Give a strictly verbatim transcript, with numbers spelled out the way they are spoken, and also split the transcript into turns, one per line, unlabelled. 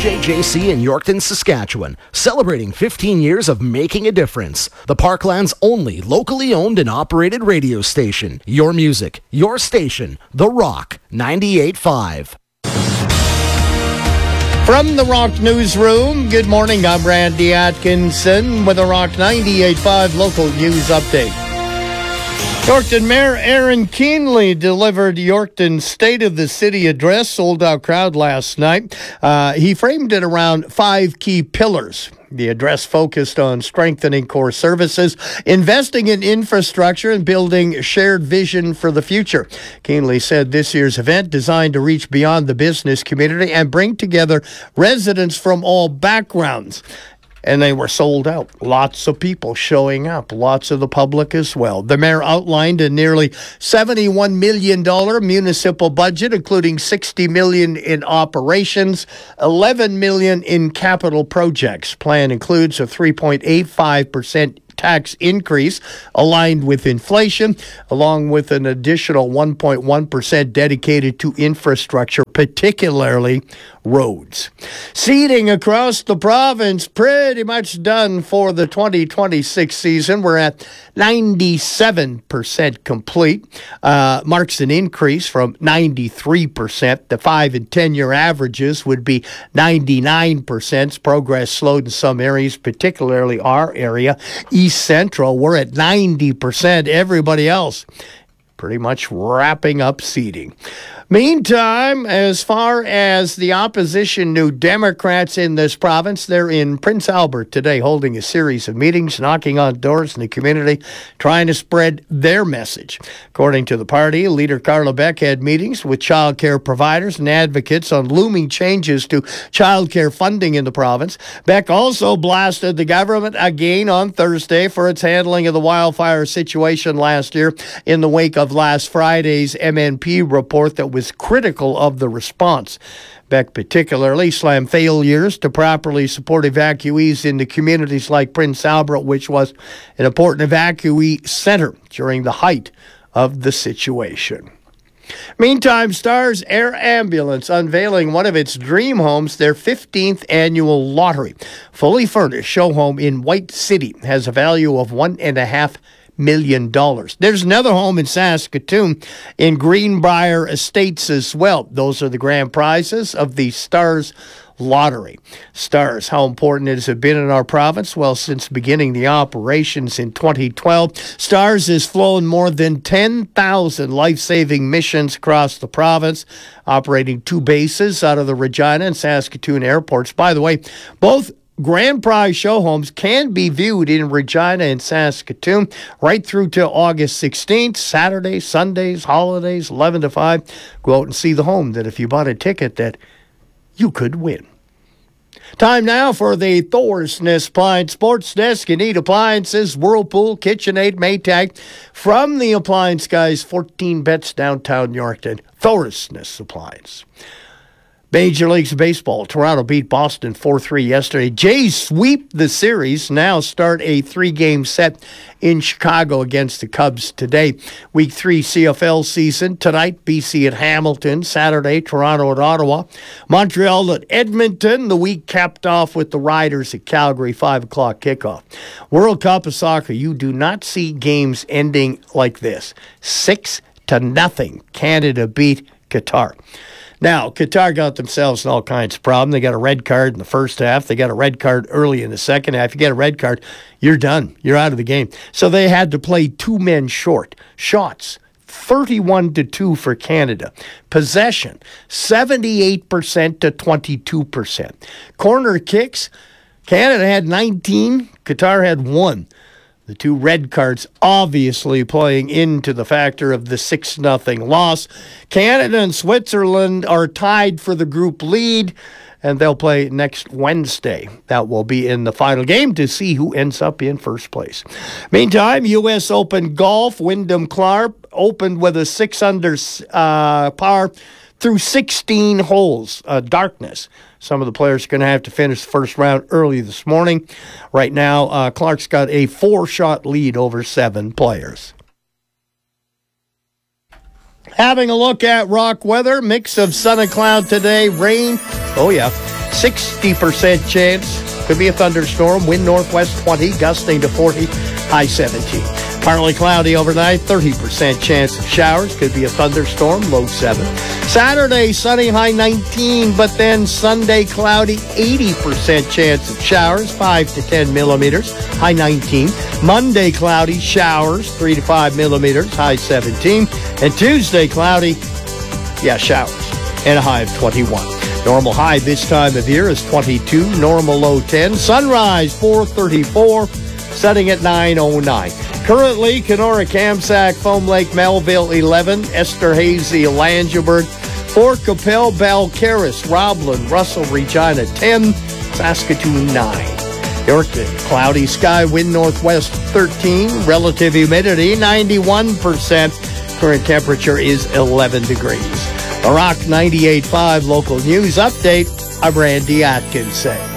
J J C in Yorkton, Saskatchewan, celebrating fifteen years of making a difference. The Parkland's only locally owned and operated radio station. Your music, your station, The Rock, ninety-eight point five.
From the Rock Newsroom, good morning. I'm Randy Atkinson with a Rock ninety-eight point five local news update. Yorkton Mayor Aaron Keenley delivered Yorkton's State of the City address, sold-out crowd last night. Uh, he framed it around five key pillars. The address focused on strengthening core services, investing in infrastructure, and building shared vision for the future. Keenley said this year's event, designed to reach beyond the business community and bring together residents from all backgrounds. And they were sold out. Lots of people showing up, lots of the public as well. The mayor outlined a nearly seventy-one million dollars municipal budget, including sixty million dollars in operations, eleven million dollars in capital projects. Plan includes a three point eight five percent tax increase aligned with inflation, along with an additional one point one percent dedicated to infrastructure, particularly roads. Seeding across the province pretty much done for the twenty twenty-six season. We're at ninety-seven percent complete. Uh, marks an increase from ninety-three percent. The five and ten-year averages would be ninety-nine percent. Progress slowed in some areas, particularly our area. East Central, we're at ninety percent. Everybody else pretty much wrapping up seeding. Meantime, as far as the opposition New Democrats in this province, they're in Prince Albert today holding a series of meetings, knocking on doors in the community, trying to spread their message. According to the party, leader Carla Beck had meetings with child care providers and advocates on looming changes to child care funding in the province. Beck also blasted the government again on Thursday for its handling of the wildfire situation last year in the wake of last Friday's M N P report that was critical of the response. Beck particularly slammed failures to properly support evacuees into communities like Prince Albert, which was an important evacuee center during the height of the situation. Meantime, Stars Air Ambulance unveiling one of its dream homes, their fifteenth annual lottery. Fully furnished show home in White City has a value of one and a half million dollars. There's another home in Saskatoon in Greenbrier Estates as well. Those are the grand prizes of the Stars Lottery. Stars, how important it has been in our province? Well, since beginning the operations in twenty twelve, Stars has flown more than ten thousand life-saving missions across the province, operating two bases out of the Regina and Saskatoon airports. By the way, both Grand Prize show homes can be viewed in Regina and Saskatoon right through to August sixteenth, Saturdays, Sundays, holidays, eleven to five. Go out and see the home that if you bought a ticket that you could win. Time now for the Thorsness Appliance Sports Desk. You need appliances, Whirlpool, KitchenAid, Maytag. From the Appliance Guys, fourteen bets downtown Yorkton. Thorsness Appliance. Major League Baseball, Toronto beat Boston four three yesterday. Jays sweep the series, now start a three-game set in Chicago against the Cubs today. Week three C F L season, tonight B C at Hamilton, Saturday Toronto at Ottawa, Montreal at Edmonton. The week capped off with the Riders at Calgary, five o'clock kickoff. World Cup of Soccer, you do not see games ending like this. Six to nothing, Canada beat Qatar. Now, Qatar got themselves in all kinds of problems. They got a red card in the first half. They got a red card early in the second half. You get a red card, you're done. You're out of the game. So they had to play two men short. Shots, thirty-one to two for Canada. Possession, seventy-eight percent to twenty-two percent. Corner kicks, Canada had nineteen, Qatar had one. The two red cards obviously playing into the factor of the six nothing loss. Canada and Switzerland are tied for the group lead, and they'll play next Wednesday. That will be in the final game to see who ends up in first place. Meantime, U S Open Golf, Wyndham Clark opened with a six under uh, par through sixteen holes, uh, darkness. Some of the players are going to have to finish the first round early this morning. Right now, uh, Clark's got a four-shot lead over seven players. Having a look at rock weather, mix of sun and cloud today, rain. Oh, yeah. sixty percent chance. Could be a thunderstorm. Wind northwest twenty, gusting to forty, high seventeen. Partly cloudy overnight, thirty percent chance of showers. Could be a thunderstorm, low seven. Saturday, sunny, high nineteen, but then Sunday, cloudy, eighty percent chance of showers, five to ten millimeters, high nineteen. Monday, cloudy, showers, three to five millimeters, high seventeen. And Tuesday, cloudy, yeah, showers, and a high of twenty-one. Normal high this time of year is twenty-two, normal low ten. Sunrise, four thirty-four, setting at nine oh nine. Currently, Kenora, Kamsack, Foam Lake, Melville, eleven. Esterhazy, Langeberg, Fort Capel, Balcarres, Roblin, Russell, Regina, ten. Saskatoon, nine. Yorkton, cloudy sky, wind northwest, thirteen. Relative humidity, ninety-one percent. Current temperature is eleven degrees. The Rock ninety-eight point five local news update. I'm Randy Atkinson.